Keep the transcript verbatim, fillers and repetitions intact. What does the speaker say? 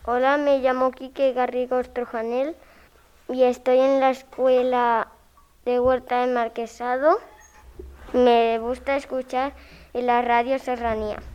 Hola, me llamo Quique Garrigo Trojanel y estoy en la escuela de Huerta de Marquesado. Me gusta escuchar en la radio Serranía.